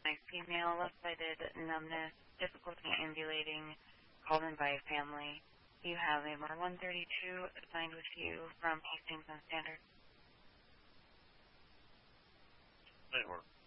female, left-sided numbness, difficulty ambulating, called in by a family. You have a Mar 132 assigned with you from Hastings and Standard. Network.